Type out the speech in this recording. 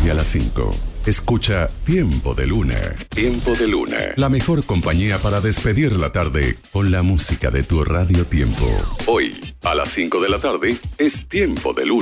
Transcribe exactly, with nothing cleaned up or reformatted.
y a las cinco. Escucha Tiempo de Luna. Tiempo de Luna. La mejor compañía para despedir la tarde con la música de tu Radio Tiempo. Hoy, a las cinco de la tarde, es Tiempo de Luna.